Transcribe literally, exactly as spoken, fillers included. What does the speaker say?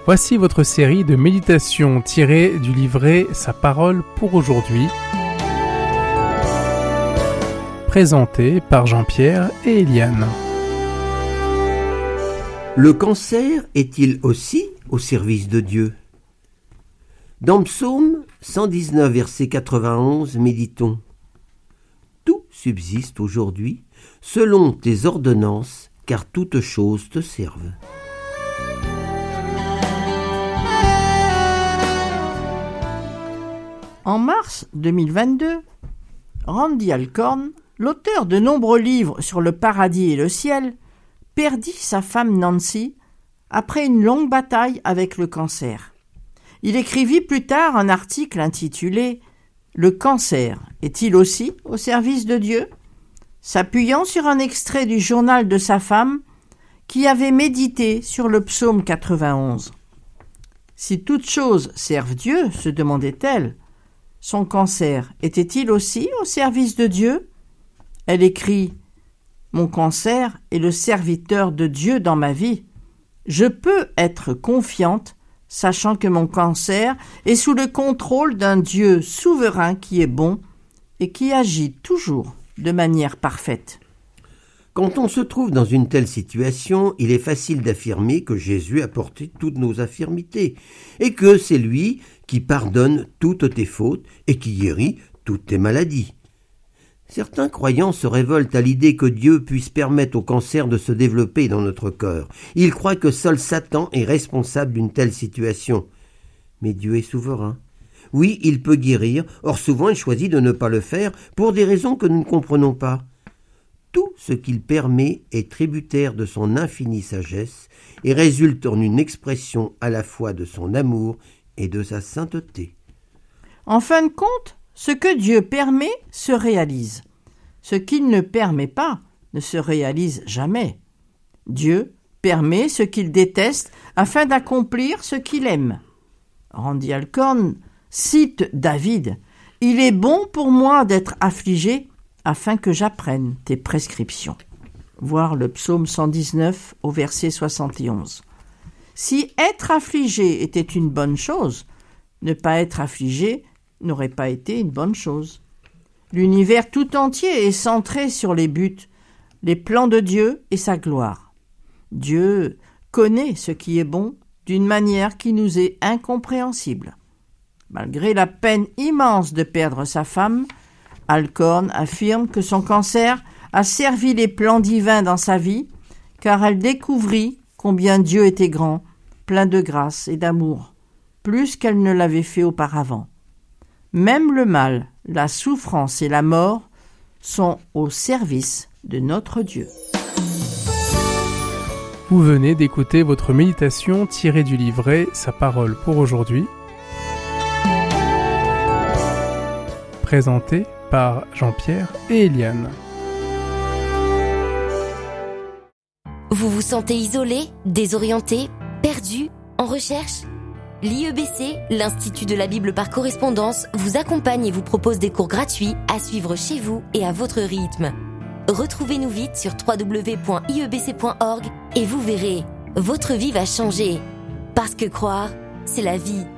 Voici votre série de méditations tirées du livret Sa parole pour aujourd'hui, présentée par Jean-Pierre et Eliane. Le cancer est-il aussi au service de Dieu ? Dans Psaume cent dix-neuf, verset quatre-vingt-onze, méditons. Tout subsiste aujourd'hui selon tes ordonnances, car toutes choses te servent. En mars deux mille vingt-deux, Randy Alcorn, l'auteur de nombreux livres sur le paradis et le ciel, perdit sa femme Nancy après une longue bataille avec le cancer. Il écrivit plus tard un article intitulé « Le cancer est-il aussi au service de Dieu ?» s'appuyant sur un extrait du journal de sa femme qui avait médité sur le psaume quatre-vingt-onze. Si toutes choses servent Dieu, se demandait-elle, son cancer était-il aussi au service de Dieu ? Elle écrit « Mon cancer est le serviteur de Dieu dans ma vie. Je peux être confiante, sachant que mon cancer est sous le contrôle d'un Dieu souverain qui est bon et qui agit toujours de manière parfaite. » Quand on se trouve dans une telle situation, il est facile d'affirmer que Jésus a porté toutes nos infirmités et que c'est lui qui pardonne toutes tes fautes et qui guérit toutes tes maladies. Certains croyants se révoltent à l'idée que Dieu puisse permettre au cancer de se développer dans notre cœur. Ils croient que seul Satan est responsable d'une telle situation. Mais Dieu est souverain. Oui, il peut guérir, or souvent il choisit de ne pas le faire pour des raisons que nous ne comprenons pas. Tout ce qu'il permet est tributaire de son infinie sagesse et résulte en une expression à la fois de son amour et de sa sainteté. En fin de compte, ce que Dieu permet se réalise. Ce qu'il ne permet pas ne se réalise jamais. Dieu permet ce qu'il déteste afin d'accomplir ce qu'il aime. Randy Alcorn cite David « Il est bon pour moi d'être affligé afin que j'apprenne tes prescriptions. » Voir le psaume cent dix-neuf au verset soixante et onze. Si être affligé était une bonne chose, ne pas être affligé n'aurait pas été une bonne chose. L'univers tout entier est centré sur les buts, les plans de Dieu et sa gloire. Dieu connaît ce qui est bon d'une manière qui nous est incompréhensible. Malgré la peine immense de perdre sa femme, Alcorn affirme que son cancer a servi les plans divins dans sa vie, car elle découvrit combien Dieu était grand, plein de grâce et d'amour, plus qu'elle ne l'avait fait auparavant. Même le mal, la souffrance et la mort sont au service de notre Dieu. Vous venez d'écouter votre méditation tirée du livret Sa parole pour aujourd'hui, présentée par Jean-Pierre et Eliane. Vous vous sentez isolé, désorienté, perdu, en recherche ? L'I E B C, l'Institut de la Bible par correspondance, vous accompagne et vous propose des cours gratuits à suivre chez vous et à votre rythme. Retrouvez-nous vite sur w w w point i e b c point org et vous verrez, votre vie va changer. Parce que croire, c'est la vie.